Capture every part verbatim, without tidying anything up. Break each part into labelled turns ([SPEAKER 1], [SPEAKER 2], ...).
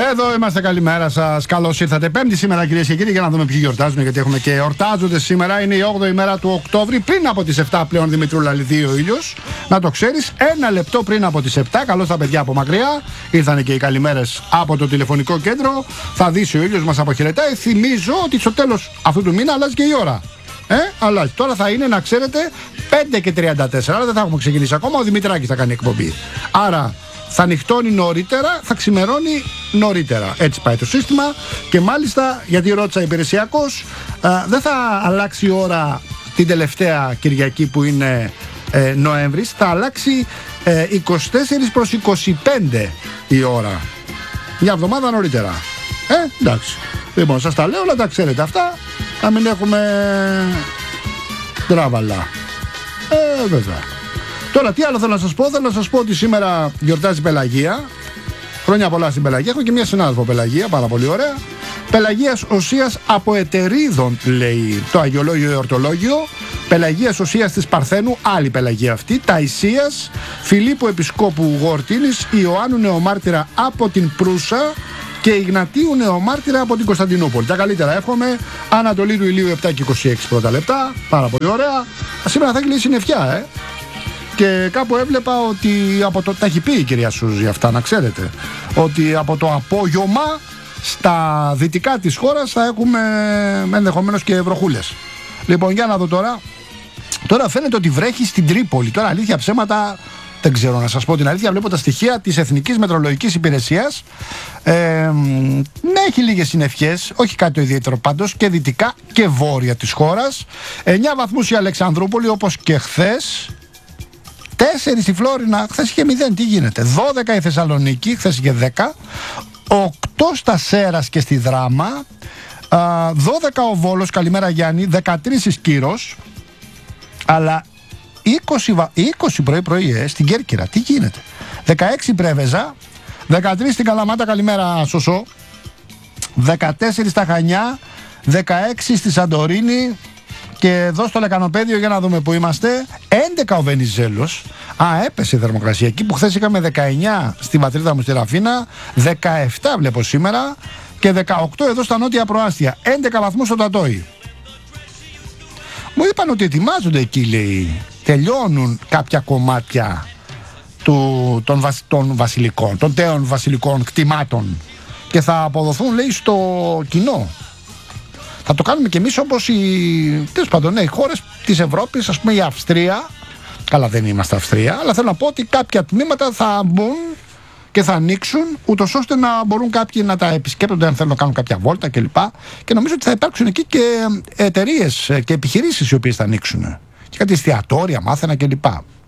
[SPEAKER 1] Εδώ είμαστε, καλημέρα σας. Καλώς ήρθατε. Πέμπτη σήμερα, κυρίες και κύριοι, για να δούμε ποιοι γιορτάζουν. Γιατί έχουμε και εορτάζονται σήμερα. Είναι η όγδοη ημέρα του Οκτώβρη. Πριν από τις επτά πλέον, Δημητρούλα, λυθεί ο ήλιος. Να το ξέρεις, ένα λεπτό πριν από τις επτά. Καλώς τα παιδιά από μακριά. Ήρθαν και οι καλημέρες από το τηλεφωνικό κέντρο. Θα δύσει ο ήλιος, μας αποχαιρετάει. Θυμίζω ότι στο τέλος αυτού του μήνα αλλάζει και η ώρα. Ε, αλλάζει. Τώρα θα είναι, να ξέρετε, πέντε και τριάντα τέσσερα. Άρα δεν θα έχουμε ξεκινήσει ακόμα. Ο Δημητράκης θα κάνει εκπομπή. Άρα θα νυχτώνει νωρίτερα, θα ξημερώνει νωρίτερα. Έτσι πάει το σύστημα. Και μάλιστα, γιατί ρώτησα υπηρεσιακός, α, δεν θα αλλάξει η ώρα την τελευταία Κυριακή που είναι ε, Νοέμβρης. Θα αλλάξει ε, είκοσι τέσσερα προς είκοσι πέντε η ώρα. Μια εβδομάδα νωρίτερα. Ε, εντάξει. Λοιπόν, σας τα λέω, όλα τα ξέρετε αυτά. Να μην έχουμε τράβαλα. Ε, βέβαια. Τώρα, τι άλλο θέλω να σας πω. Θέλω να σας πω ότι σήμερα γιορτάζει Πελαγία. Χρόνια πολλά στην Πελαγία. Έχω και μια συνάδελφο Πελαγία, πάρα πολύ ωραία. Πελαγίας Οσίας από Ετερίδων, λέει το Αγιολόγιο Εορτολόγιο. Πελαγίας Οσίας της Παρθένου, άλλη Πελαγία αυτή. Ταϊσίας, Φιλίππου Επισκόπου Γορτίνης, Ιωάννου Νεομάρτυρα από την Προύσα και Ιγνατίου Νεομάρτυρα από την Κωνσταντινούπολη. Τα καλύτερα εύχομαι. Ανατολή του ηλίου επτά και είκοσι έξι πρώτα λεπτά. Πάρα πολύ ωραία. Σήμερα θα έχει λέει συννεφιά, ε. Και κάπου έβλεπα ότι από το. Τα έχει πει η κυρία Σούζη αυτά, να ξέρετε. Ότι από το απόγευμα στα δυτικά της χώρας θα έχουμε ενδεχομένως και βροχούλες. Λοιπόν, για να δω τώρα. Τώρα φαίνεται ότι βρέχει στην Τρίπολη. Τώρα, αλήθεια ψέματα, δεν ξέρω να σας πω την αλήθεια. Βλέπω τα στοιχεία της Εθνικής Μετρολογικής Υπηρεσίας. Ε, ναι, έχει λίγες συννεφιές, όχι κάτι το ιδιαίτερο πάντως, και δυτικά και βόρεια της χώρας. εννιά βαθμούς η Αλεξανδρούπολη, όπως και χθες. τέσσερα στη Φλόρινα, χθες είχε μηδέν, τι γίνεται. δώδεκα η Θεσσαλονίκη, χθες είχε δέκα. οκτώ στα Σέρας και στη Δράμα. δώδεκα ο Βόλος, καλημέρα Γιάννη. δεκατρείς η Σκύρος. Αλλά είκοσι, είκοσι πρωί πρωί ε, στην Κέρκυρα, τι γίνεται. δεκαέξι η Πρέβεζα. δεκατρείς στην Καλαμάτα, καλημέρα Σωσό. δεκατέσσερα στα Χανιά. δεκαέξι στη Σαντορίνη. Και εδώ στο Λεκανοπέδιο, για να δούμε που είμαστε, έντεκα ο Βενιζέλος. Α, έπεσε η θερμοκρασία. Εκεί που χθες είχαμε δεκαεννιά στην πατρίδα μου στη Ραφίνα, δεκαεπτά βλέπω σήμερα και δεκαοκτώ εδώ στα νότια προάστια. έντεκα βαθμούς στο Τατόι. Μου είπαν ότι ετοιμάζονται εκεί, λέει. Τελειώνουν κάποια κομμάτια του, των, βασ, των βασιλικών, των τέων βασιλικών κτημάτων και θα αποδοθούν, λέει, στο κοινό. Θα το κάνουμε κι εμείς όπως οι, τέλος πάντων, ναι, οι χώρες της Ευρώπης, ας πούμε η Αυστρία. Καλά, δεν είμαστε Αυστρία, αλλά θέλω να πω ότι κάποια τμήματα θα μπουν και θα ανοίξουν, ούτως ώστε να μπορούν κάποιοι να τα επισκέπτονται αν θέλουν να κάνουν κάποια βόλτα κλπ. Και νομίζω ότι θα υπάρξουν εκεί και εταιρείες και επιχειρήσεις οι οποίες θα ανοίξουν. Και κάτι εστιατόρια, μάθαινα κλπ.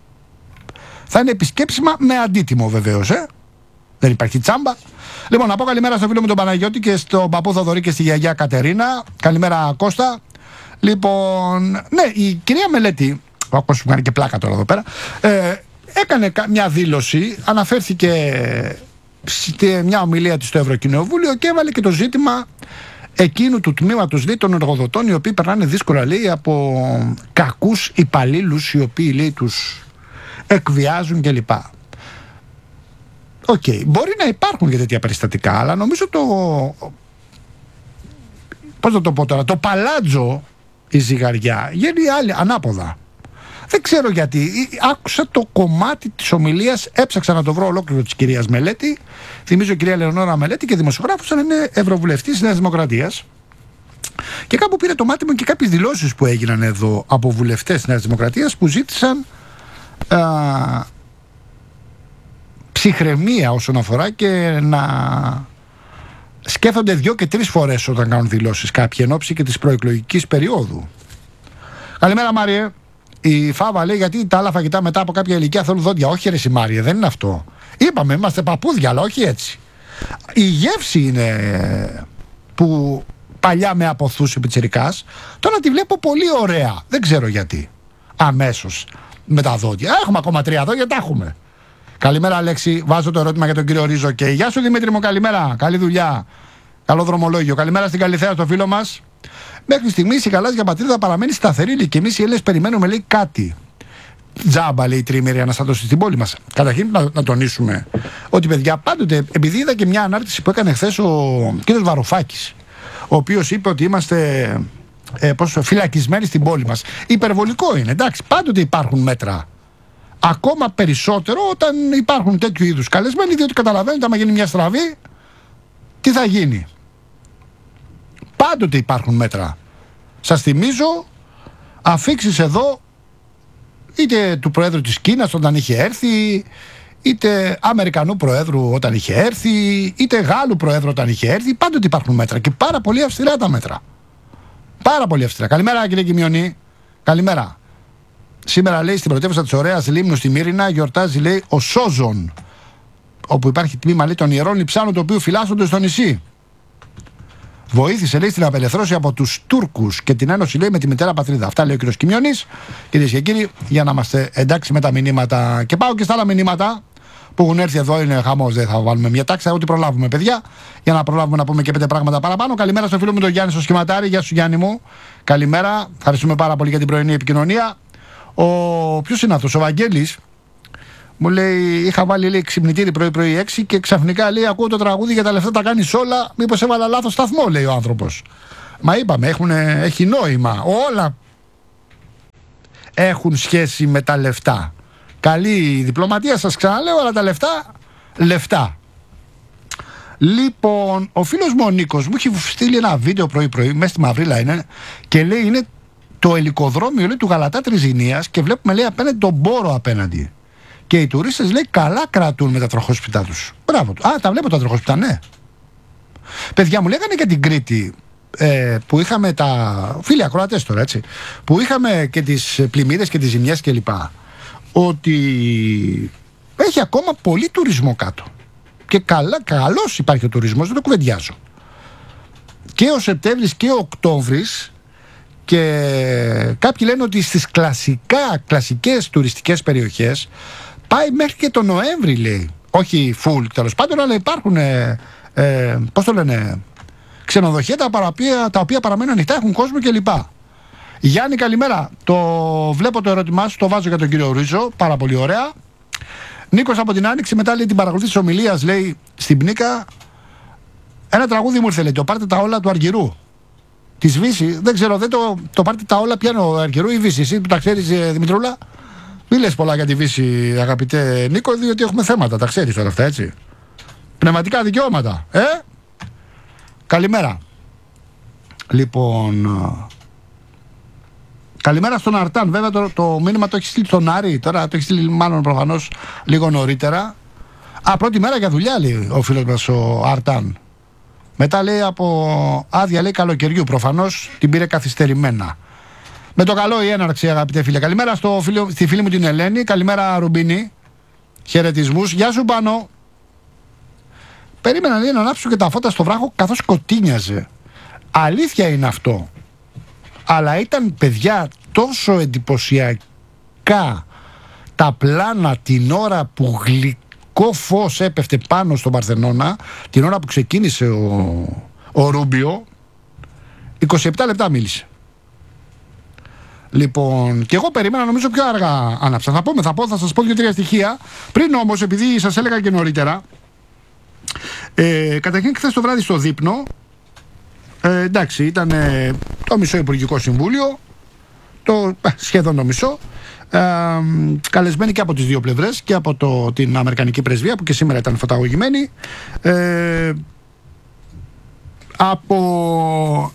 [SPEAKER 1] Θα είναι επισκέψιμα με αντίτιμο βεβαίως, ε. Δεν υπάρχει τσάμπα. Λοιπόν, να πω καλημέρα στο φίλο μου τον Παναγιώτη και στον παππού Θοδωρή και στη γιαγιά Κατερίνα. Καλημέρα Κώστα. Λοιπόν, ναι, η κυρία Μελέτη, ο Κώστας μου κάνει και πλάκα τώρα εδώ πέρα, ε, έκανε μια δήλωση, αναφέρθηκε σε μια ομιλία της στο Ευρωκοινοβούλιο και έβαλε και το ζήτημα εκείνου του τμήματος, λέει, των εργοδοτών, οι οποίοι περνάνε δύσκολα, λέει, από κακούς υπαλλήλους, οι οποίοι, λέει, τους εκβιάζουν κλπ. Οκ, okay. Μπορεί να υπάρχουν και τέτοια περιστατικά, αλλά νομίζω το. Πώς να το πω τώρα, το παλάτζο, η ζυγαριά, γίνει άλλη, ανάποδα. Δεν ξέρω γιατί. Άκουσα το κομμάτι της ομιλίας, έψαξα να το βρω ολόκληρο της κυρίας Μελέτη. Θυμίζω η κυρία Λεωνόρα Μελέτη και δημοσιογράφος, αλλά είναι ευρωβουλευτής της Νέας Δημοκρατίας. Και κάπου πήρε το μάτι μου και κάποιες δηλώσεις που έγιναν εδώ από βουλευτές της Νέας Δημοκρατίας που ζήτησαν α, ψυχραιμία όσον αφορά και να σκέφτονται δύο και τρεις φορές όταν κάνουν δηλώσεις κάποιοι εν ώψη και της προεκλογικής περίοδου. Καλημέρα Μάριε. Η Φάβα λέει γιατί τα άλλα φαγητά μετά από κάποια ηλικία θέλουν δόντια. Όχι ρε Μάριε, δεν είναι αυτό. Είπαμε είμαστε παππούδια, αλλά όχι έτσι. Η γεύση είναι που παλιά με αποθούσε πιτσιρικάς. Τώρα τη βλέπω πολύ ωραία. Δεν ξέρω γιατί. Αμέσως με τα δόντια. Έχουμε ακόμα τρία δόντια, τα έχουμε. Καλημέρα Αλέξη, βάζω το ερώτημα για τον κύριο Ρίζο και γεια σου Δημήτρη μου, καλημέρα, καλή δουλειά, καλό δρομολόγιο. Καλημέρα στην Καλυθέα, στο φίλο μας. Μέχρι στιγμής η γαλάζια πατρίδα παραμένει σταθερή, λέει, και εμείς οι Έλληνες περιμένουμε, λέει, κάτι. τζάμπα, λέει, η τριήμερη αναστάτωση στην πόλη μας. Καταρχήν να, να τονίσουμε ότι, παιδιά, πάντοτε, επειδή είδα και μια ανάρτηση που έκανε χθες ο κ. Βαρουφάκης, ο οποίος είπε ότι είμαστε ε, πώς, φυλακισμένοι στην πόλη μας. Υπερβολικό είναι, εντάξει, πάντοτε υπάρχουν μέτρα. Ακόμα περισσότερο όταν υπάρχουν τέτοιου είδους καλεσμένοι, διότι καταλαβαίνετε, άμα γίνει μια στραβή, τι θα γίνει. Πάντοτε υπάρχουν μέτρα. Σας θυμίζω αφίξεις εδώ, είτε του Προέδρου της Κίνας όταν είχε έρθει, είτε Αμερικανού Προέδρου όταν είχε έρθει, είτε Γάλλου Προέδρου όταν είχε έρθει. Πάντοτε υπάρχουν μέτρα και πάρα πολύ αυστηρά τα μέτρα. Πάρα πολύ αυστηρά. Καλημέρα, κύριε Κιμιονή. Καλημέρα. Σήμερα, λέει, στην πρωτεύουσα της ωραίας Λίμνου στη Μύρινα γιορτάζει, λέει, ο Σόζον, όπου υπάρχει τμήμα, λέει, των ιερών λειψάνων, το οποίο φυλάσσονται στο νησί. Βοήθησε, λέει, στην απελευθέρωση από τους Τούρκους και την ένωση, λέει, με τη μητέρα πατρίδα. Αυτά λέει ο κύριος Κιμιονής. Κυρίες και κύριοι, για να είμαστε εντάξει με τα μηνύματα. Και πάω και στα άλλα μηνύματα που έχουν έρθει εδώ. Είναι χαμός, δεν θα βάλουμε μια τάξη, ό,τι προλάβουμε, παιδιά, για να προλάβουμε να πούμε και πέντε πράγματα παραπάνω. Καλημέρα στο φίλο μου τον Γιάννη στο σχηματάρι. Γεια σου, Γιάννη μου. Καλημέρα. Ευχαριστούμε πάρα πολύ για την πρωινή επικοινωνία. Ο... Ποιος είναι αυτός, ο Βαγγέλης, μου λέει: είχα βάλει, λέει, ξυπνητήρι πρωί-πρωί έξι και ξαφνικά, λέει, ακούω το τραγούδι για τα λεφτά τα κάνεις όλα. Μήπως έβαλα λάθος σταθμό, λέει ο άνθρωπος. Μα είπαμε, έχουν, έχει νόημα. Όλα έχουν σχέση με τα λεφτά. Καλή διπλωματία, σας ξαναλέω, αλλά τα λεφτά, λεφτά. Λοιπόν, ο φίλος μου ο Νίκος μου έχει στείλει ένα βίντεο πρωί-πρωί, μέσα στη Μαυρίλα είναι, και λέει: είναι το ελικοδρόμιο, λέει, του Γαλατά Τριζηνίας και βλέπουμε, λέει, απέναντι τον Μπόρο απέναντι. Και οι τουρίστες, λέει, καλά κρατούν με τα τροχόσπιτά τους. Μπράβο του. Α, τα βλέπω τα τροχόσπιτα, ναι. Παιδιά, μου λέγανε για την Κρήτη, ε, που είχαμε τα φίλοι ακροατές τώρα, έτσι, που είχαμε και τις πλημμύρες και τις ζημιές κλπ, ότι έχει ακόμα πολύ τουρισμό κάτω. Και καλά, καλώς υπάρχει ο τουρισμός, δεν το κουβεντιάζω. Και ο Σεπτέμβρης και ο Οκτώβρης. Και κάποιοι λένε ότι στις κλασικά, κλασικές τουριστικές περιοχές πάει μέχρι και τον Νοέμβρη, λέει. Όχι full, τέλος πάντων, αλλά υπάρχουν, ε, ε, πώς το λένε, ξενοδοχεία τα, παραπία, τα οποία παραμένουν ανοιχτά, έχουν κόσμο κλπ. Γιάννη, καλημέρα. Το βλέπω το ερώτημά σου, το βάζω για τον κύριο Ρίζο, πάρα πολύ ωραία. Νίκος από την Άνοιξη, μετά, λέει, την παρακολουθεί της ομιλίας, λέει, στην Πνίκα. Ένα τραγούδι μου ήρθε, λέει, το πάρτε τα όλα του Αργυρού. Τη Βύση, δεν ξέρω, δεν το, το πάρτε τα όλα πιάνω Αργυρού ή Βύση. Εσύ που τα ξέρεις, Δημητρούλα, μην λες πολλά για τη Βύση, αγαπητέ Νίκο, διότι έχουμε θέματα, τα ξέρεις όλα αυτά, έτσι. Πνευματικά δικαιώματα, ε. Καλημέρα. Λοιπόν, καλημέρα στον Αρτάν. Βέβαια το, το μήνυμα το έχει στείλει στον Άρη, τώρα το έχει στείλει μάλλον προφανώς λίγο νωρίτερα. Α, πρώτη μέρα για δουλειά, λέει ο φίλος μας ο Αρτάν. Μετά, λέει, από άδεια, λέει, καλοκαιριού. Προφανώς την πήρε καθυστερημένα. Με το καλό η έναρξη, αγαπητέ φίλε. Καλημέρα στο φίλο, στη φίλη μου την Ελένη. Καλημέρα, Ρουμπίνη. Χαιρετισμούς. Γεια σου, Πάνο. Περίμενα, λέει, να ανάψω και τα φώτα στο βράχο καθώς σκοτίνιαζε. Αλήθεια είναι αυτό. Αλλά ήταν, παιδιά, τόσο εντυπωσιακά τα πλάνα την ώρα που γλυκά φως έπεφτε πάνω στον Παρθενώνα, την ώρα που ξεκίνησε ο, ο Ρούμπιο. είκοσι επτά λεπτά μίλησε. Λοιπόν, και εγώ περίμενα, νομίζω πιο αργά άναψα. Θα πούμε, θα πω, θα σας πω δύο-τρία στοιχεία. Πριν όμως, επειδή σας έλεγα και νωρίτερα, ε, καταρχήν χθες το βράδυ στο δείπνο, ε, εντάξει, ήταν ε, το μισό Υπουργικό Συμβούλιο, το, ε, σχεδόν το μισό. Ε, καλεσμένοι και από τις δύο πλευρές, και από το, την Αμερικανική Πρεσβεία που και σήμερα ήταν φωταγωγημένη, ε, από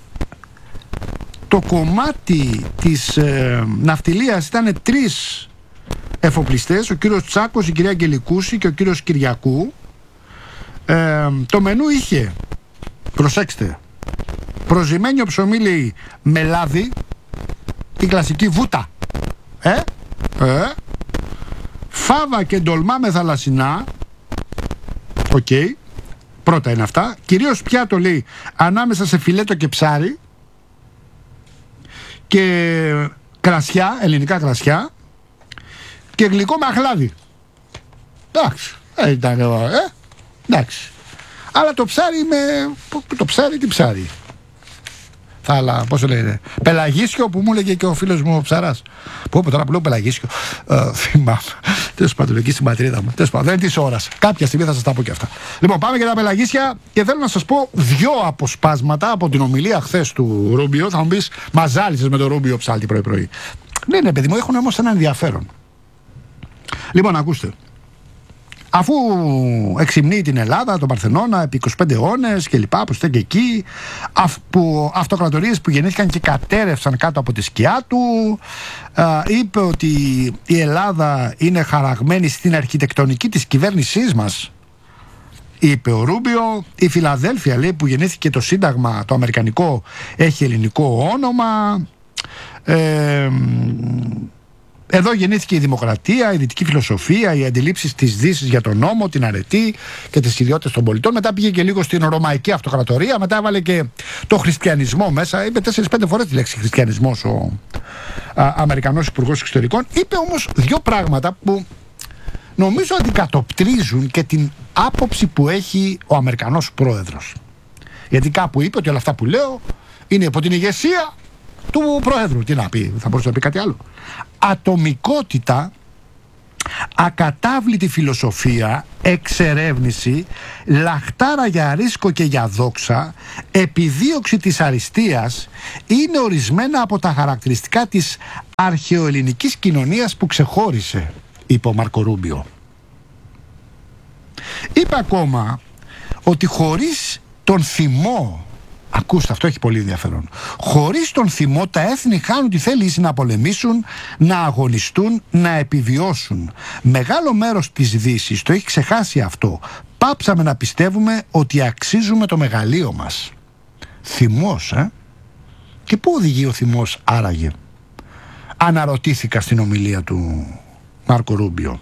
[SPEAKER 1] το κομμάτι της ε, ναυτιλίας ήταν τρεις εφοπλιστές, ο κύριος Τσάκος, η κυρία Αγγελικούση και ο κύριος Κυριακού. Ε, το μενού είχε, προσέξτε, προζυμένιο ψωμί, λέει, με λάδι, την κλασική βούτα, ε, ε, φάβα και ντολμά με θαλασσινά, οκ, okay. Πρώτα είναι αυτά, κυρίως πιάτο, λέει, ανάμεσα σε φιλέτο και ψάρι, και κρασιά, ελληνικά κρασιά, και γλυκό με αχλάδι. Εντάξει, ε, ήταν, ε, εντάξει. Αλλά το ψάρι με, το ψάρι τι ψάρι. θα άλλα, πώς το λέγεται, Πελαγίσιο, που μου έλεγε και ο φίλος μου ο Ψαράς. Που όπου τώρα που λέω Πελαγίσιο, ε, θυμάμαι. Τέλος πάντων, εκεί στην πατρίδα μου. Τέλος πάντων, δεν είναι της ώρας. Κάποια στιγμή θα σας τα πω και αυτά. Λοιπόν, πάμε για τα Πελαγίσια και θέλω να σας πω δύο αποσπάσματα από την ομιλία χθες του Ρούμπιο. Θα μου πεις, μα ζάλισες με τον Ρούμπιο ψάλτη πρωί-πρωί. Ναι, ναι, παιδί μου, έχουν όμως ένα ενδιαφέρον. Λοιπόν, ακούστε. Αφού εξυμνεί την Ελλάδα, τον Παρθενώνα, επί είκοσι πέντε αιώνες και λοιπά, που στέκει εκεί, που, αυτοκρατορίες που γεννήθηκαν και κατέρευσαν κάτω από τη σκιά του, α, είπε ότι η Ελλάδα είναι χαραγμένη στην αρχιτεκτονική της κυβέρνησής μας, είπε ο Ρούμπιο. Η Φιλαδέλφια, λέει, που γεννήθηκε το Σύνταγμα, το αμερικανικό, έχει ελληνικό όνομα. Ε, Εδώ γεννήθηκε η δημοκρατία, η δυτική φιλοσοφία, οι αντιλήψεις της Δύσης για τον νόμο, την αρετή και τις ιδιότητες των πολιτών. Μετά πήγε και λίγο στην Ρωμαϊκή Αυτοκρατορία, μετά έβαλε και το χριστιανισμό μέσα. Είπε τέσσερις πέντε φορές τη λέξη χριστιανισμός ο α, Αμερικανός Υπουργός Εξωτερικών. Είπε όμως δύο πράγματα που νομίζω αντικατοπτρίζουν και την άποψη που έχει ο Αμερικανός Πρόεδρος. Γιατί κάπου είπε ότι όλα αυτά που λέω είναι από την ηγεσία του Πρόεδρου. Τι να πει, θα μπορούσε να πει κάτι άλλο. Ατομικότητα, ακατάβλητη φιλοσοφία, εξερεύνηση, λαχτάρα για ρίσκο και για δόξα, επιδίωξη της αριστείας είναι ορισμένα από τα χαρακτηριστικά της αρχαιοελληνικής κοινωνίας που ξεχώρισε, είπε ο Μάρκο Ρούμπιο. Είπε ακόμα ότι χωρίς τον θυμό, ακούστε, αυτό έχει πολύ ενδιαφέρον, χωρίς τον θυμό τα έθνη χάνουν τη θέληση να πολεμήσουν, να αγωνιστούν, να επιβιώσουν. Μεγάλο μέρος της Δύσης το έχει ξεχάσει αυτό. Πάψαμε να πιστεύουμε ότι αξίζουμε το μεγαλείο μας. Θυμός, ε? Και πού οδηγεί ο θυμός άραγε? Αναρωτήθηκα στην ομιλία του Μάρκο Ρούμπιο.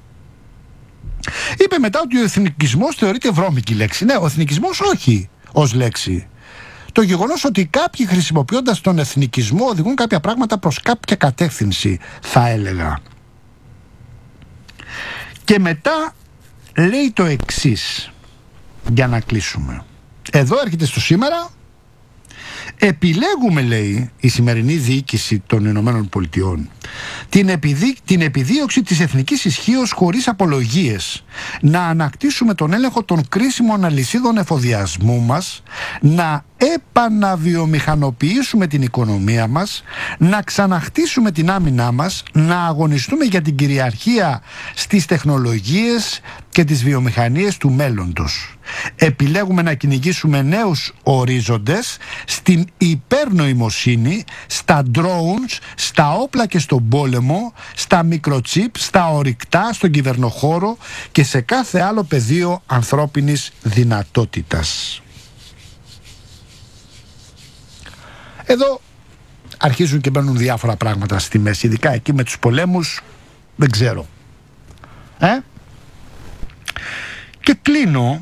[SPEAKER 1] Είπε μετά ότι ο εθνικισμός θεωρείται βρώμικη λέξη. Ναι, ο εθνικισμός όχι ως λέξη. Το γεγονός ότι κάποιοι χρησιμοποιώντας τον εθνικισμό οδηγούν κάποια πράγματα προς κάποια κατεύθυνση, θα έλεγα. Και μετά λέει το εξής, για να κλείσουμε. Εδώ έρχεται στο σήμερα. Επιλέγουμε, λέει, η σημερινή διοίκηση των Ηνωμένων Πολιτειών την, επιδί... την επιδίωξη της εθνικής ισχύως χωρίς απολογίες, να ανακτήσουμε τον έλεγχο των κρίσιμων αλυσίδων εφοδιασμού μας, να επαναβιομηχανοποιήσουμε την οικονομία μας, να ξαναχτίσουμε την άμυνά μας, να αγωνιστούμε για την κυριαρχία στις τεχνολογίες και τις βιομηχανίες του μέλλοντος. Επιλέγουμε να κυνηγήσουμε νέους ορίζοντες στην υπερνοημοσύνη, στα drones, στα όπλα και στον πόλεμο, στα μικροτσίπ, στα ορυκτά, στον κυβερνοχώρο και σε κάθε άλλο πεδίο ανθρώπινης δυνατότητας. Εδώ αρχίζουν και μπαίνουν διάφορα πράγματα στη μέση, ειδικά εκεί με τους πολέμους, δεν ξέρω. Ε? Και κλείνω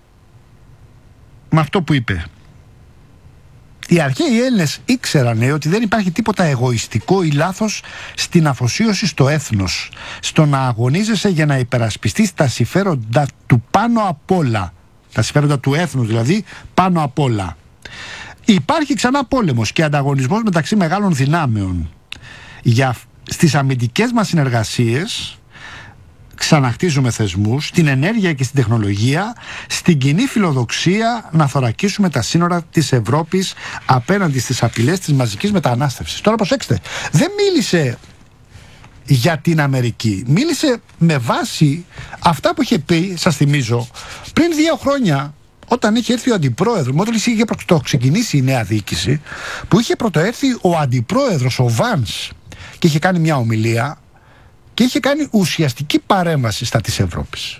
[SPEAKER 1] με αυτό που είπε. Οι αρχαίοι Έλληνες ήξεραν ότι δεν υπάρχει τίποτα εγωιστικό ή λάθος στην αφοσίωση στο έθνος, στο να αγωνίζεσαι για να υπερασπιστείς τα συμφέροντα του πάνω απ' όλα, τα συμφέροντα του έθνους δηλαδή πάνω απ' όλα. Υπάρχει ξανά πόλεμος και ανταγωνισμός μεταξύ μεγάλων δυνάμεων. Για, στις αμυντικές μας συνεργασίες ξαναχτίζουμε θεσμούς, στην ενέργεια και στην τεχνολογία, στην κοινή φιλοδοξία να θωρακίσουμε τα σύνορα της Ευρώπης απέναντι στις απειλές της μαζικής μετανάστευσης. Τώρα προσέξτε, δεν μίλησε για την Αμερική, μίλησε με βάση αυτά που είχε πει, σας θυμίζω, πριν δύο χρόνια, όταν είχε έρθει ο αντιπρόεδρος, όταν είχε ξεκινήσει η νέα διοίκηση, που είχε πρωτοέρθει ο αντιπρόεδρος, ο Βάνς, και είχε κάνει μια ομιλία και είχε κάνει ουσιαστική παρέμβαση στα της Ευρώπης.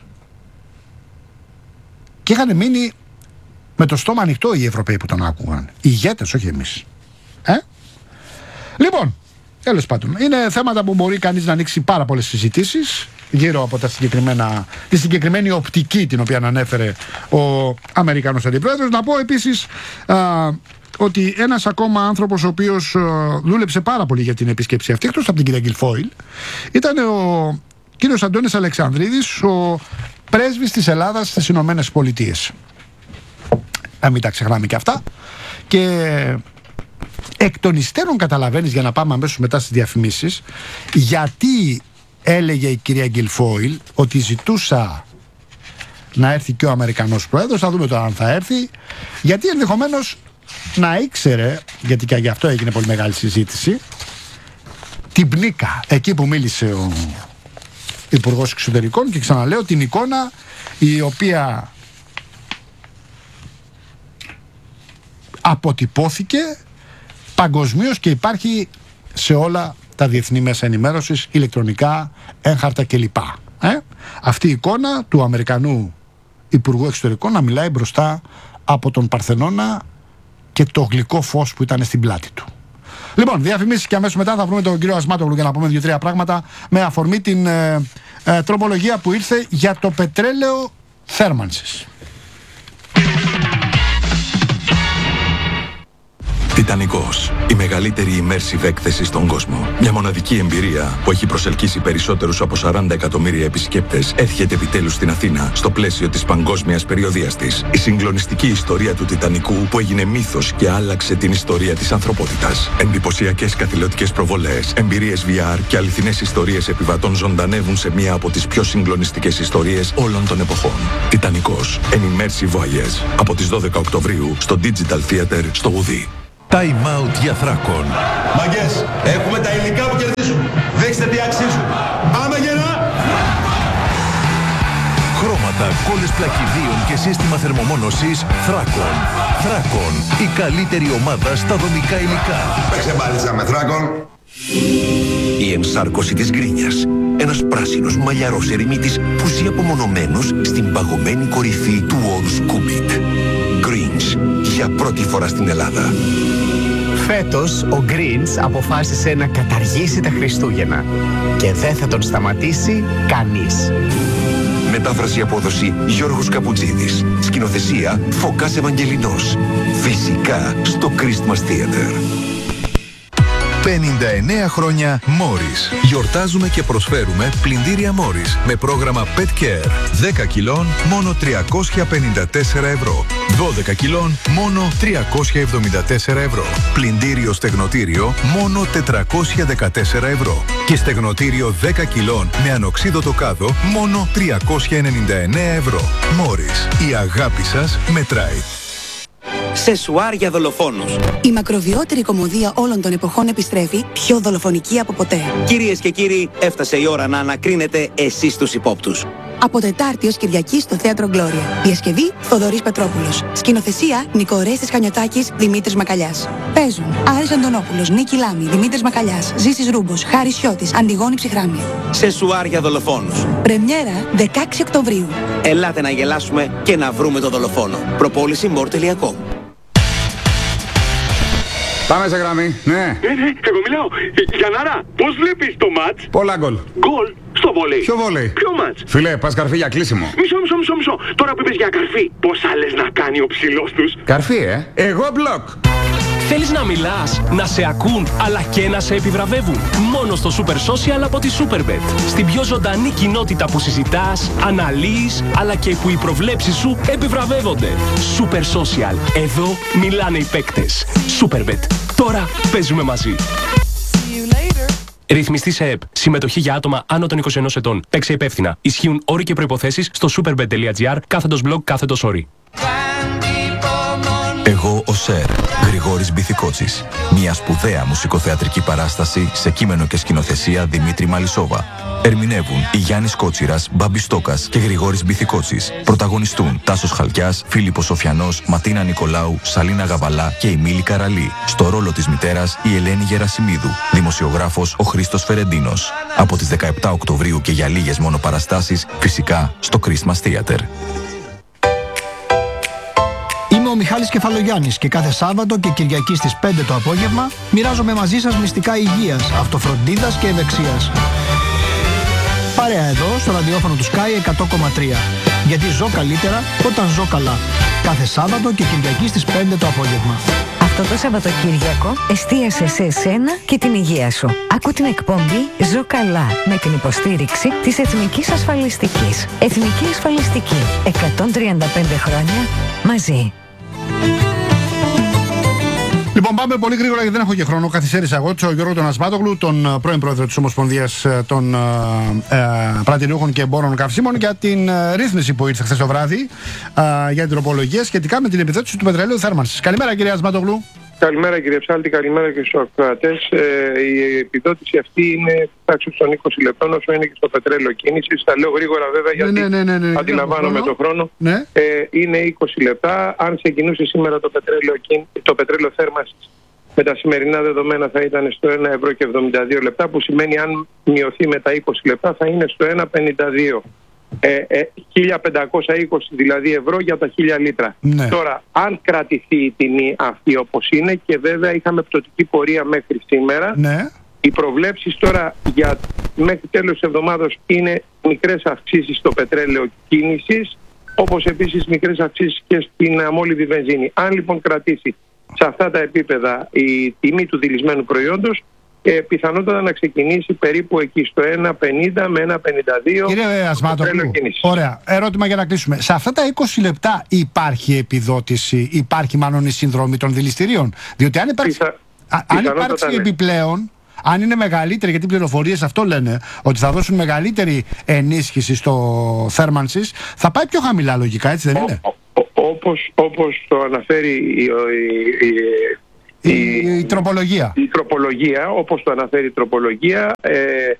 [SPEAKER 1] Και είχαν μείνει με το στόμα ανοιχτό οι Ευρωπαίοι που τον άκουγαν. Οι ηγέτες, όχι εμείς. Ε? Λοιπόν, τέλος πάντων, είναι θέματα που μπορεί κανείς να ανοίξει πάρα πολλές συζητήσεις γύρω από τα συγκεκριμένα, τη συγκεκριμένη οπτική την οποία ανέφερε ο Αμερικανός Αντιπρόεδρος. Να πω επίσης α, ότι ένας ακόμα άνθρωπος ο οποίος α, δούλεψε πάρα πολύ για την επίσκεψη αυτή, εκτός από την κυρία Γκιλφόιλ, ήταν ο κύριος Αντώνης Αλεξανδρίδης, ο πρέσβης της Ελλάδας στις Ηνωμένες Πολιτείες. Να μην τα ξεχνάμε και αυτά. Και εκ των υστέρων καταλαβαίνεις, για να πάμε αμέσως μετά στις διαφημίσεις, γιατί έλεγε η κυρία Γκιλφόιλ ότι ζητούσα να έρθει και ο Αμερικανός πρόεδρος. Θα δούμε τώρα αν θα έρθει, γιατί ενδεχομένως να ήξερε, γιατί και γι' αυτό έγινε πολύ μεγάλη συζήτηση, την πνίκα εκεί που μίλησε ο Υπουργός Εξωτερικών, και ξαναλέω την εικόνα η οποία αποτυπώθηκε παγκοσμίως και υπάρχει σε όλα τα διεθνή μέσα ενημέρωσης, ηλεκτρονικά, έγχαρτα κλπ. Ε? Αυτή η εικόνα του Αμερικανού Υπουργού Εξωτερικών να μιλάει μπροστά από τον Παρθενώνα και το γλυκό φως που ήταν στην πλάτη του. Λοιπόν, διαφημίσεις και αμέσως μετά θα βρούμε τον κύριο Ασμάτογλου για να πούμε δύο-τρία πράγματα με αφορμή την ε, ε, τροπολογία που ήρθε για το πετρέλαιο θέρμανσης.
[SPEAKER 2] Τιτανικός, η μεγαλύτερη immersive έκθεση στον κόσμο. Μια μοναδική εμπειρία που έχει προσελκύσει περισσότερους από σαράντα εκατομμύρια επισκέπτες έρχεται επιτέλους στην Αθήνα στο πλαίσιο της παγκόσμιας περιοδείας της. Η συγκλονιστική ιστορία του Τιτανικού που έγινε μύθος και άλλαξε την ιστορία της ανθρωπότητας. Εντυπωσιακές καθηλωτικές προβολές, εμπειρίες βι αρ και αληθινές ιστορίες επιβατών ζωντανεύουν σε μία από τις πιο συγκλονιστικές ιστορίες όλων των εποχών. Τιτανικός, an immersive voyage. Από τις δώδεκα Οκτωβρίου στο Digital Theater στο Γουδί.
[SPEAKER 3] Time out για Θράκον.
[SPEAKER 4] Μαγκές, έχουμε τα υλικά που κερδίζουν. Δείξτε τι αξίζουν. Πάμε γερά!
[SPEAKER 3] Χρώματα, κόλλες πλακιδίων και σύστημα θερμομόνωσης Θράκον. Θράκον, η καλύτερη ομάδα στα δομικά υλικά.
[SPEAKER 4] Παίξε μπάλιτσα με Θράκον.
[SPEAKER 5] Η ενσάρκωση της γκρίνιας. Ένας πράσινος μαλλιαρός ερημίτης που ζει απομονωμένος στην παγωμένη κορυφή του όρους Κούμπιτ. Greens, για πρώτη φορά στην Ελλάδα.
[SPEAKER 6] Φέτος ο Greens αποφάσισε να καταργήσει τα Χριστούγεννα και δεν θα τον σταματήσει κανείς.
[SPEAKER 5] Μετάφραση απόδοση Γιώργος Καπουτζίδης. Σκηνοθεσία Φωκάς Ευαγγελινός. Φυσικά στο Christmas Theater.
[SPEAKER 3] πενήντα εννέα χρόνια Μόρις. Γιορτάζουμε και προσφέρουμε πλυντήρια Μόρις με πρόγραμμα Pet Care. δέκα κιλών μόνο τριακόσια πενήντα τέσσερα ευρώ. δώδεκα κιλών μόνο τριακόσια εβδομήντα τέσσερα ευρώ. Πλυντήριο στεγνοτήριο μόνο τετρακόσια δεκατέσσερα ευρώ. Και στεγνοτήριο δέκα κιλών με ανοξίδωτο κάδο μόνο τριακόσια ενενήντα εννέα ευρώ. Μόρις. Η αγάπη σας μετράει.
[SPEAKER 7] Σεσουάρ για δολοφόνους.
[SPEAKER 8] Η μακροβιότερη κομμωδία όλων των εποχών επιστρέφει, πιο δολοφονική από ποτέ.
[SPEAKER 7] Κυρίες και κύριοι, έφτασε η ώρα να ανακρίνετε εσείς τους υπόπτους.
[SPEAKER 8] Από Τετάρτη ως Κυριακή στο Θέατρο Γκλώρια. Διασκευή Θοδωρής Πετρόπουλος. Σκηνοθεσία Νίκο Ορέστης Χανιωτάκης, Δημήτρης Μακαλιάς. Παίζουν Άρης Αντωνόπουλος, Νίκη Λάμη, Δημήτρης Μακαλιάς, Ζήσης Ρούμπος, Χάρης Σιώτης, Αντιγόνη Ψυχράμη.
[SPEAKER 7] Σεσουάρ για δολοφόνους.
[SPEAKER 8] Πρεμιέρα δεκαέξι Οκτωβρίου.
[SPEAKER 7] Ελάτε να γελάσουμε και να βρούμε τον δολοφόνο. Προπόληση μορ τελεία κομ.
[SPEAKER 9] Πάμε σε γραμμή, ναι.
[SPEAKER 10] Ναι, ναι, εγώ μιλάω. Γιαννάρα, πώς βλέπεις το μάτς?
[SPEAKER 9] Πολλά γκολ.
[SPEAKER 10] Γκολ στο βόλεϊ.
[SPEAKER 9] Ποιο βόλεϊ?
[SPEAKER 10] Ποιο μάτς?
[SPEAKER 9] Φίλε, πας καρφί για κλείσιμο.
[SPEAKER 10] Μισό, μισό, μισό, μισό. Τώρα που είπες για καρφί, πόσα λες να κάνει ο ψηλός τους?
[SPEAKER 9] Καρφί, ε. Εγώ μπλοκ.
[SPEAKER 11] Θέλεις να μιλάς, να σε ακούν, αλλά και να σε επιβραβεύουν? Μόνο στο Super Social από τη Superbet. Στην πιο ζωντανή κοινότητα που συζητάς, αναλύεις, αλλά και που οι προβλέψεις σου επιβραβεύονται. Super Social. Εδώ μιλάνε οι παίκτες. Superbet. Τώρα παίζουμε μαζί. Ρυθμιστή σε ΕΠ. Συμμετοχή για άτομα άνω των είκοσι ενός ετών. Παίξε υπεύθυνα. Ισχύουν όροι και προϋποθέσεις στο superbet τελεία gr κάθετος blog κάθετος όροι.
[SPEAKER 2] Εγώ ο Σερ, Γρηγόρης Μπιθικότσης. Μια σπουδαία μουσικοθεατρική παράσταση σε κείμενο και σκηνοθεσία Δημήτρη Μαλισσόβα. Ερμηνεύουν η Γιάννης Κότσιρας, Μπάμπης Στόκας και Γρηγόρης Μπιθικότσης. Πρωταγωνιστούν Τάσος Χαλκιάς, Φίλιππος Σοφιανός, Ματίνα Νικολάου, Σαλίνα Γαβαλά και η Μίλη Καραλή. Στο ρόλο της μητέρας η Ελένη Γερασιμίδου. Δημοσιογράφος ο Χρήστος Φερεντίνος. Από τις δεκαεπτά Οκτωβρίου και για λίγες μόνο παραστάσεις, φυσικά στο Christmas Theater.
[SPEAKER 12] Είμαι ο Μιχάλης Κεφαλογιάννης και κάθε Σάββατο και Κυριακή στις πέντε το απόγευμα μοιράζομαι μαζί σας μυστικά υγείας, αυτοφροντίδας και ευεξίας. Παρέα εδώ στο ραδιόφωνο του Sky εκατό κόμμα τρία. Γιατί ζω καλύτερα όταν ζω καλά. Κάθε Σάββατο και Κυριακή στις πέντε το απόγευμα.
[SPEAKER 13] Αυτό το Σαββατοκύριακο εστίασε σε εσένα και την υγεία σου. Άκου την εκπομπή Ζω καλά με την υποστήριξη της Εθνικής Ασφαλιστικής. Εθνική Ασφαλιστική. εκατόν τριάντα πέντε χρόνια μαζί.
[SPEAKER 1] Λοιπόν, πάμε πολύ γρήγορα γιατί δεν έχω και χρόνο. Καθυστέρησα εγώ, τον Γιώργο τον Ασμάτογλου, τον πρώην πρόεδρο της Ομοσπονδίας των ε, ε, Πρατηριούχων και Εμπόρων Καυσίμων, για την ε, ρύθμιση που ήρθε χθες το βράδυ ε, για την τροπολογία σχετικά με την επιδότηση του πετρελαίου θέρμανσης. Καλημέρα, κύριε Ασμάτογλου.
[SPEAKER 14] Καλημέρα, κύριε Ψάλτη, καλημέρα και στους ακροατές. Ε, η επιδότηση αυτή είναι τάξη των είκοσι λεπτών, όσο είναι και στο πετρέλαιο κίνησης. Τα λέω γρήγορα βέβαια, γιατί
[SPEAKER 1] ναι, ναι, ναι, ναι, ναι,
[SPEAKER 14] αντιλαμβάνομαι
[SPEAKER 1] ναι,
[SPEAKER 14] τον χρόνο.
[SPEAKER 1] Ναι.
[SPEAKER 14] Ε, είναι είκοσι λεπτά. Αν ξεκινούσε σήμερα το πετρέλαιο, το πετρέλαιο θέρμανσης, με τα σημερινά δεδομένα θα ήταν στο ένα ευρώ και εβδομήντα δύο λεπτά, που σημαίνει αν μειωθεί με τα είκοσι λεπτά θα είναι στο ένα πενήντα δύο. Ε, ε, χίλια πεντακόσια είκοσι δηλαδή ευρώ για τα χίλια λίτρα.
[SPEAKER 1] Ναι.
[SPEAKER 14] Τώρα, αν κρατηθεί η τιμή αυτή όπως είναι, και βέβαια είχαμε πτωτική πορεία μέχρι σήμερα,
[SPEAKER 1] ναι.
[SPEAKER 14] οι προβλέψεις τώρα για μέχρι τέλος της εβδομάδας είναι μικρές αυξήσεις στο πετρέλαιο κίνησης, όπως επίσης μικρές αυξήσεις και στην αμόλυβη βενζίνη. Αν λοιπόν κρατήσει σε αυτά τα επίπεδα η τιμή του δηλισμένου προϊόντος, Ε, πιθανότατα να ξεκινήσει περίπου εκεί στο ένα πενήντα με ένα πενήντα δύο.
[SPEAKER 1] Κύριε Ασμάτογλου, ωραία. Ερώτημα για να κλείσουμε. Σε αυτά τα είκοσι λεπτά υπάρχει επιδότηση, υπάρχει μάλλον η συνδρομή των δηληστηρίων? Διότι αν υπάρξει, Πιθα... α, αν υπάρξει ναι. επιπλέον, αν είναι μεγαλύτερη, γιατί οι πληροφορίες αυτό λένε, ότι θα δώσουν μεγαλύτερη ενίσχυση στο θέρμανσης, θα πάει πιο χαμηλά λογικά, έτσι δεν είναι?
[SPEAKER 14] Ο, ο, όπως, όπως το αναφέρει η, η, η
[SPEAKER 1] Η, η, η τροπολογία.
[SPEAKER 14] Η τροπολογία, όπως το αναφέρει η τροπολογία, ε,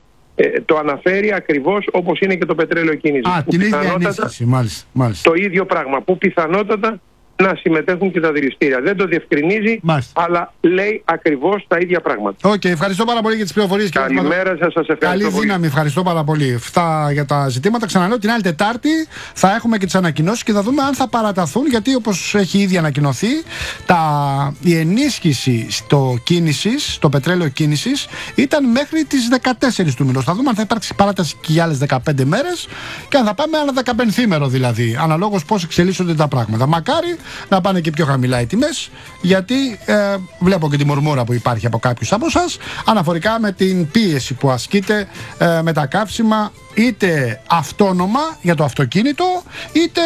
[SPEAKER 14] ε, το αναφέρει ακριβώς όπως είναι και το πετρέλαιο κίνησης.
[SPEAKER 1] Α, την ίδια ενίσχυση, μάλιστα, μάλιστα.
[SPEAKER 14] Το ίδιο πράγμα, που πιθανότατα να συμμετέχουν και τα δηληστήρια. Δεν το διευκρινίζει, μάλιστα, αλλά λέει ακριβώς τα ίδια πράγματα.
[SPEAKER 1] Οκ, okay, ευχαριστώ πάρα πολύ για τις πληροφορίες.
[SPEAKER 14] Καλημέρα σας, σας ευχαριστώ.
[SPEAKER 1] Καλή δύναμη, πολύ. Ευχαριστώ πάρα πολύ. Αυτά για τα ζητήματα. Ξαναλέω, την άλλη Τετάρτη θα έχουμε και τις ανακοινώσεις και θα δούμε αν θα παραταθούν, γιατί όπως έχει ήδη ανακοινωθεί, τα... η ενίσχυση στο κίνησης, στο πετρέλαιο κίνησης, ήταν μέχρι τις δεκατέσσερις του μηνός. Θα δούμε αν θα υπάρξει παράταση και για άλλες δεκαπέντε μέρες και αν θα πάμε ένα δεκαπενθήμερο δηλαδή, αναλόγως πώς εξελίσσονται τα πράγματα. Μακάρι να πάνε και πιο χαμηλά οι τιμές, γιατί ε, βλέπω και τη μουρμούρα που υπάρχει από κάποιους από εσάς αναφορικά με την πίεση που ασκείται ε, με τα καύσιμα, είτε αυτόνομα για το αυτοκίνητο, είτε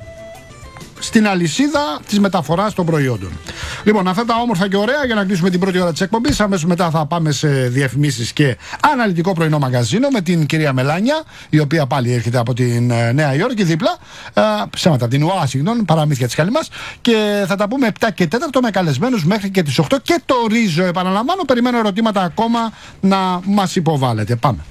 [SPEAKER 1] στην αλυσίδα της μεταφοράς των προϊόντων. Λοιπόν, αυτά τα όμορφα και ωραία για να κλείσουμε την πρώτη ώρα της εκπομπής. Αμέσως μετά θα πάμε σε διαφημίσεις και αναλυτικό πρωινό μαγαζίνο με την κυρία Μελάνια, η οποία πάλι έρχεται από την ε, Νέα Υόρκη δίπλα, ε, ψέματα από την Ουάσιγκτον, παραμύθια της καλή μας, και θα τα πούμε επτά και τέταρτο με καλεσμένους μέχρι και τις οκτώ, και το ρίζο, επαναλαμβάνω, περιμένω ερωτήματα ακόμα να μας υποβάλλετε. Πάμε.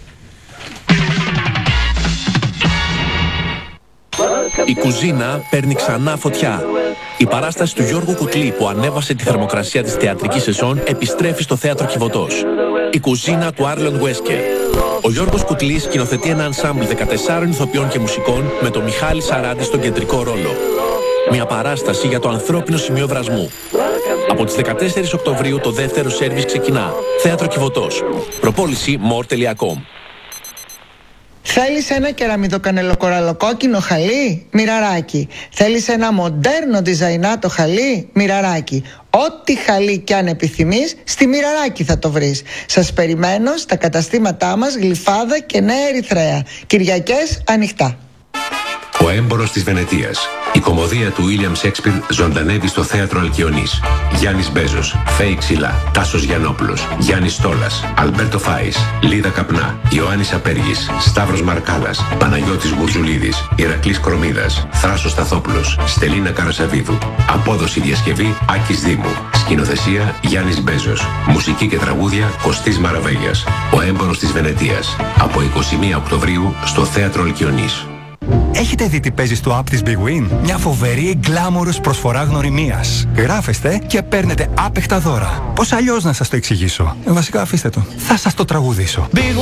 [SPEAKER 15] Η κουζίνα παίρνει ξανά φωτιά. Η παράσταση του Γιώργου Κουτλή, που ανέβασε τη θερμοκρασία της θεατρικής σεζόν, επιστρέφει στο θέατρο Κιβωτός. Η κουζίνα του Άρλον Βέσκερ. Ο Γιώργος Κουτλής σκηνοθετεί ένα ενσάμπλ δεκατεσσάρων ηθοποιών και μουσικών με τον Μιχάλη Σαράντη στον κεντρικό ρόλο. Μια παράσταση για το ανθρώπινο σημείο βρασμού. Από τις δεκατέσσερις Οκτωβρίου το δεύτερο σέρβις ξεκινά. Θέατρο Κιβωτός. Προπόληση μορ τελεία κομ.
[SPEAKER 16] Θέλεις ένα κεραμιδοκανελοκοραλοκόκκινο χαλί? Μοιραράκι. Θέλεις ένα μοντέρνο διζαϊνάτο χαλί? Μοιραράκι. Ό,τι χαλί κι αν επιθυμείς, στη Μοιραράκι θα το βρεις. Σας περιμένω στα καταστήματά μας Γλυφάδα και Νέα Ερυθρέα. Κυριακές ανοιχτά.
[SPEAKER 17] Ο έμπορος της Βενετίας. Η κωμωδία του William Shakespeare ζωντανεύει στο θέατρο Αλκιονής. Γιάννης Μπέζος, Φέη Ξυλά, Τάσος Γιαννόπουλος, Γιάννης Στόλας, Αλμπέρτο Φάης, Λίδα Καπνά, Ιωάννης Απέργης, Σταύρος Μαρκάλας, Παναγιώτης Γουρζουλίδης, Ηρακλής Κρομίδας, Θράσος Σταθόπουλος, Στελίνα Καρασαβίδου. Απόδοση διασκευή Άκης Δήμου. Σκηνοθεσία Γιάννης Μπέζος. Μουσική και τραγούδια Κωστής Μαραβέγιας. Ο έμπορος της Βενετίας. Από είκοσι μία Οκτωβρίου στο θέατρο Αλκιονής.
[SPEAKER 18] Έχετε δει τι παίζει στο app της Big Win? Μια φοβερή γκλάμορος προσφορά γνωριμίας. Γράφεστε και παίρνετε άπεχτα δώρα. Πώς αλλιώς να σας το εξηγήσω? Ε, βασικά αφήστε το. Θα σας το τραγουδήσω.